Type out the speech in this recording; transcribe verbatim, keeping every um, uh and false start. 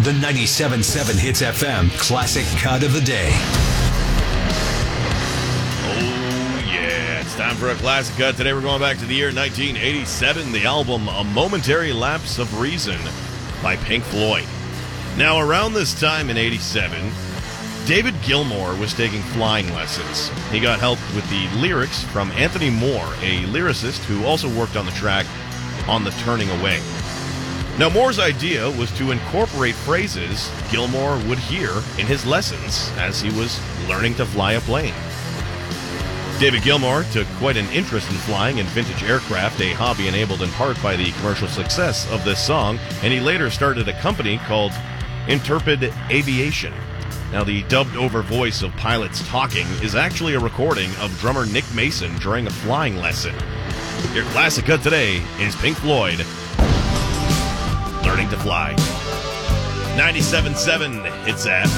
The ninety-seven point seven Hits F M Classic Cut of the Day. Oh, yeah. It's time for a classic cut. Today we're going back to the year nineteen eighty-seven. The album A Momentary Lapse of Reason by Pink Floyd. Now, around this time in eighty-seven, David Gilmour was taking flying lessons. He got help with the lyrics from Anthony Moore, a lyricist who also worked on the track On the Turning Away. Now, Moore's idea was to incorporate phrases Gilmour would hear in his lessons as he was learning to fly a plane. David Gilmour took quite an interest in flying in vintage aircraft, a hobby enabled in part by the commercial success of this song, and he later started a company called Intrepid Aviation. Now, the dubbed-over voice of pilots talking is actually a recording of drummer Nick Mason during a flying lesson. Your classic cut today is Pink Floyd, Learning to Fly. ninety-seven point seven Hits F M.